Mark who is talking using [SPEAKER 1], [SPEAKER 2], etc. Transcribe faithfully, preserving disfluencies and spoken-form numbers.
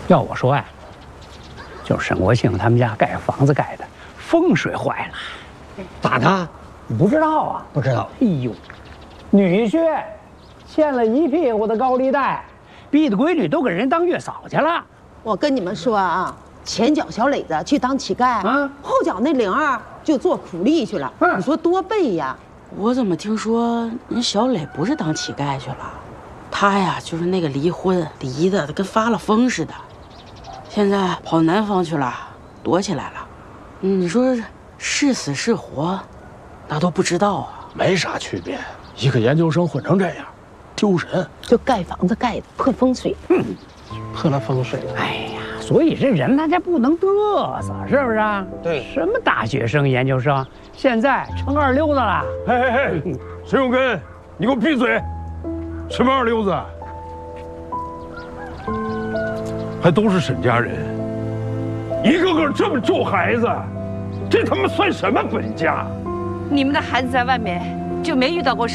[SPEAKER 1] 要我说呀，就是沈国庆他们家盖房子盖的风水坏了。
[SPEAKER 2] 咋的？
[SPEAKER 1] 你不知道啊？
[SPEAKER 2] 不知道。
[SPEAKER 1] 哎呦，女婿欠了一屁股的高利贷，逼得闺女都给人当月嫂去了。
[SPEAKER 3] 我跟你们说啊，前脚小磊子去当乞丐，
[SPEAKER 1] 啊，
[SPEAKER 3] 后脚那玲儿就做苦力去了。
[SPEAKER 1] 嗯，
[SPEAKER 3] 你说多背呀！
[SPEAKER 4] 我怎么听说人小磊不是当乞丐去了？他呀，就是那个离婚离的跟发了疯似的，现在跑南方去了，躲起来了。嗯，你说是死是活，那都不知道啊。
[SPEAKER 5] 没啥区别，一个研究生混成这样，丢人。
[SPEAKER 3] 就盖房子盖的破风水，
[SPEAKER 1] 嗯，
[SPEAKER 2] 破了风水。
[SPEAKER 1] 哎呀，所以这人他家不能嘚瑟，是不是啊？
[SPEAKER 2] 对。
[SPEAKER 1] 什么大学生、研究生，现在成二流子了。
[SPEAKER 5] 嘿嘿嘿，沈永根，你给我闭嘴！什么二流子？还都是沈家人，一个个这么咒孩子，这他妈算什么本家？
[SPEAKER 6] 你们的孩子在外面就没遇到过